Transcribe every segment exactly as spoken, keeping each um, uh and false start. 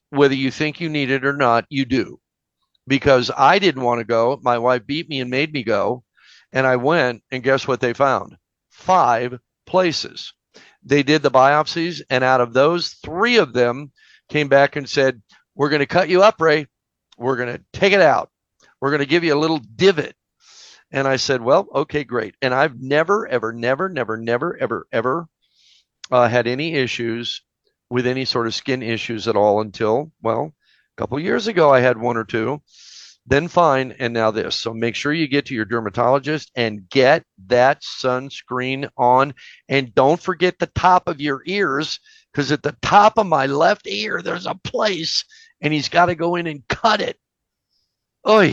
whether you think you need it or not, you do. Because I didn't want to go. My wife beat me and made me go. And I went, and guess what they found? Five places. They did the biopsies, and out of those, three of them came back and said, "We're going to cut you up, Ray. We're going to take it out. We're going to give you a little divot." And I said, "Well, okay, great." And I've never, ever, never, never, never, ever, ever uh, had any issues with any sort of skin issues at all until, well, a couple years ago, I had one or two, then fine, and now this. So make sure you get to your dermatologist and get that sunscreen on. And don't forget the top of your ears, because at the top of my left ear, there's a place, and he's got to go in and cut it. Oy.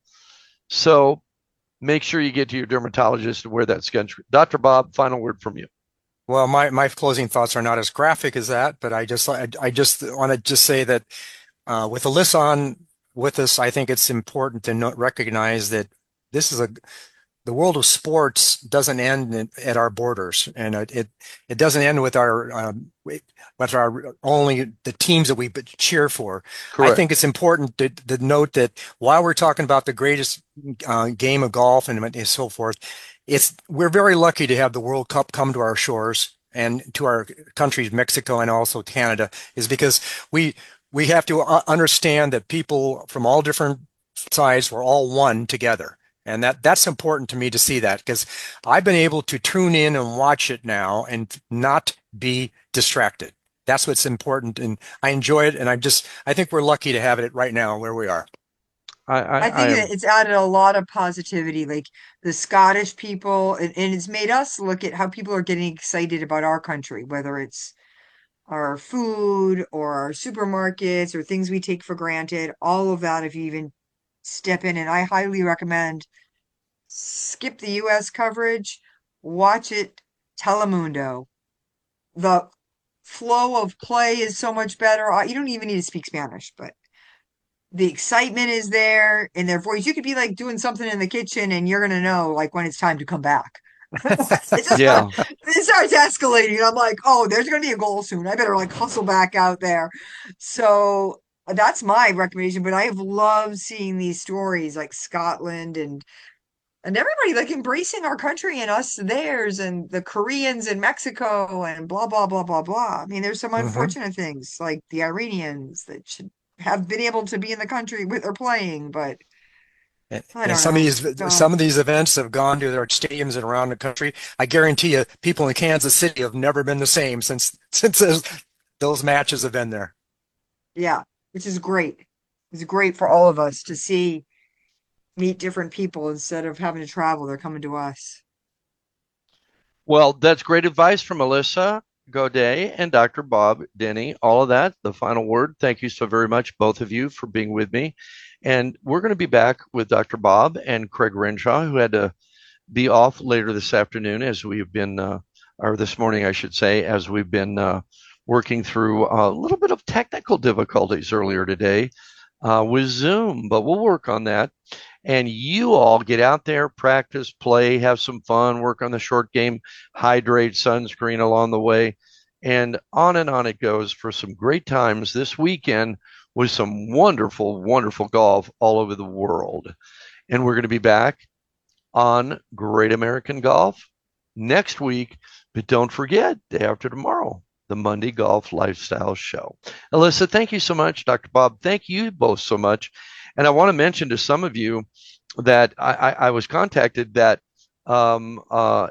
So make sure you get to your dermatologist and wear that sunscreen. Doctor Bob, final word from you. Well, my, my closing thoughts are not as graphic as that, but I just I, I just want to just say that uh, with Alyssa on with us, I think it's important to not recognize that this is a the world of sports doesn't end in, at our borders, and it it, it doesn't end with our um, with our only the teams that we cheer for. I think Correct. it's important to, to note that while we're talking about the greatest uh, game of golf and, and so forth, it's we're very lucky to have the World Cup come to our shores and to our countries, Mexico and also Canada, is because we we have to uh, understand that people from all different sides were all one together. And that that's important to me to see that because I've been able to tune in and watch it now and not be distracted. That's what's important. And I enjoy it. And I'm just, I think we're lucky to have it right now where we are. I, I, I I think that am. it's added a lot of positivity, like the Scottish people, and, and it's made us look at how people are getting excited about our country, whether it's our food or our supermarkets or things we take for granted, all of that, if you even step in. And I highly recommend skip the U S coverage, watch it Telemundo. The flow of play is so much better. Uh, You don't even need to speak Spanish, but the excitement is there in their voice. You could be like doing something in the kitchen and you're gonna know like when it's time to come back. It just Yeah. it starts escalating. I'm like, oh, there's gonna be a goal soon. I better like hustle back out there. So that's my recommendation. But I have loved seeing these stories like Scotland and and everybody like embracing our country and us theirs and the Koreans in Mexico and blah blah blah blah blah. I mean, there's some Hmm. unfortunate things like the Iranians that should have been able to be in the country with or playing, but And, I and don't some of know. these God, some of these events have gone to their stadiums and around the country. I guarantee you, people in Kansas City have never been the same since since those, those matches have been there. yeah, which is great. It's great for all of us to see meet different people instead of having to travel. They're coming to us. Well, that's great advice from Melissa Godet and Doctor Bob Denny. All of that. The final word. Thank you so very much, both of you, for being with me. And we're going to be back with Doctor Bob and Craig Renshaw, who had to be off later this afternoon as we've been, uh, or this morning, I should say, as we've been uh, working through a little bit of technical difficulties earlier today uh, with Zoom, but we'll work on that. And you all get out there, practice, play, have some fun, work on the short game, hydrate, sunscreen along the way, and on and on it goes for some great times this weekend with some wonderful, wonderful golf all over the world. And we're going to be back on Great American Golf next week. But don't forget, day after tomorrow, the Monday Golf Lifestyle Show. Alyssa, thank you so much. Doctor Bob, thank you both so much. And I want to mention to some of you that I, I, I was contacted that um, uh,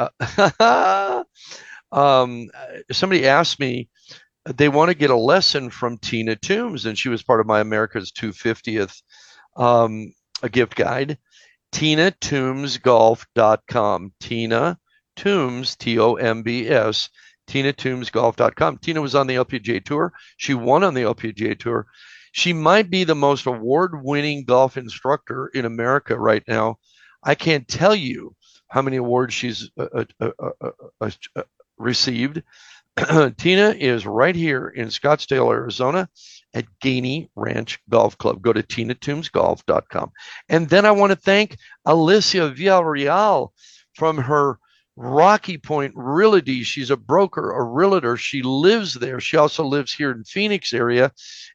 um, somebody asked me they want to get a lesson from Tina Toombs, and she was part of my America's two hundred fiftieth um, a gift guide. Tina Toombs Golf dot com. Tina Toombs, T O M B S, Tina Toombs Golf dot com. Tina was on the L P G A Tour. She won on the L P G A Tour. She might be the most award winning golf instructor in America right now. I can't tell you how many awards she's uh, uh, uh, uh, uh, received. Tina is right here in Scottsdale, Arizona at Gainey Ranch Golf Club. Go to Tina Toombs Golf dot com. And then I want to thank Alicia Villarreal from her Rocky Point Realty. She's a broker, a realtor. She lives there. She also lives here in Phoenix area.